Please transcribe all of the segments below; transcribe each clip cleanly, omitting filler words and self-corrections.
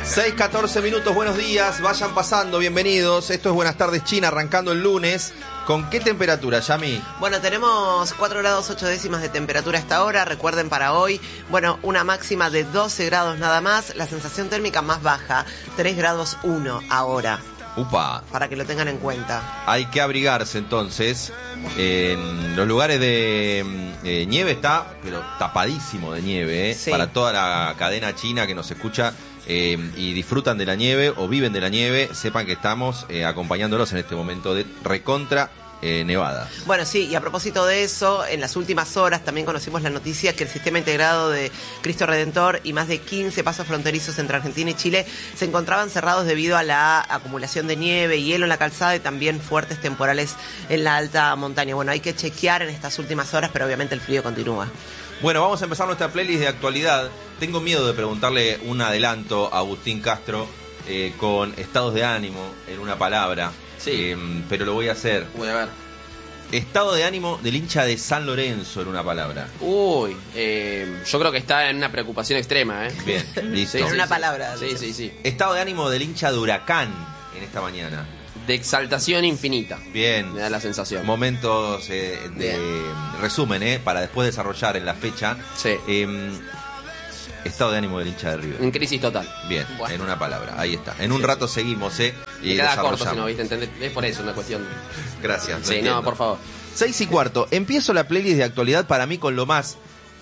6:14 minutos, buenos días, vayan pasando, bienvenidos. Esto es Buenas Tardes China, arrancando el lunes. ¿Con qué temperatura, Yami? Bueno, tenemos 4 grados 8 décimas de temperatura a esta hora. Recuerden para hoy, bueno, una máxima de 12 grados nada más. La sensación térmica más baja, 3 grados 1 ahora. Upa. Para que lo tengan en cuenta. Hay que abrigarse entonces. En los lugares de nieve está, pero tapadísimo de nieve, Sí. Para toda la cadena china que nos escucha y disfrutan de la nieve o viven de la nieve, sepan que estamos acompañándolos en este momento de recontra nevada. Bueno, sí, y a propósito de eso, en las últimas horas también conocimos la noticia que el sistema integrado de Cristo Redentor y más de 15 pasos fronterizos entre Argentina y Chile se encontraban cerrados debido a la acumulación de nieve y hielo en la calzada y también fuertes temporales en la alta montaña. Bueno, hay que chequear en estas últimas horas, pero obviamente el frío continúa. Bueno, vamos a empezar nuestra playlist de actualidad. Tengo miedo de preguntarle un adelanto a Agustín Castro con estados de ánimo en una palabra. Sí. Pero lo voy a hacer. Voy a ver. Estado de ánimo del hincha de San Lorenzo en una palabra. Uy, yo creo que está en una preocupación extrema, ¿eh? Bien, listo. En una palabra. Sí. Estado de ánimo del hincha de Huracán en esta mañana. De exaltación infinita. Bien. Me da la sensación. Momentos de resumen, para después desarrollar en la fecha. Sí. Estado de ánimo del hincha de River. En crisis total. Bien, Bueno. En una palabra, ahí está. En un rato seguimos, y Me queda corto desarrollamos. si no, ¿viste? ¿Entendés? Es por eso una cuestión. Gracias. lo Sí, entiendo. no, por favor. 6:15. Empiezo la playlist de actualidad para mí con lo más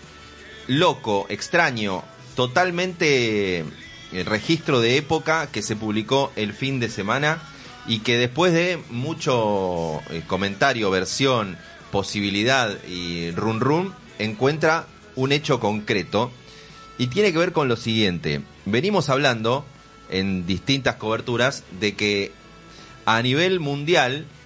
loco, extraño, totalmente registro de época que se publicó el fin de semana y que después de mucho comentario, versión, posibilidad y run encuentra un hecho concreto y tiene que ver con lo siguiente. Venimos hablando en distintas coberturas de que a nivel mundial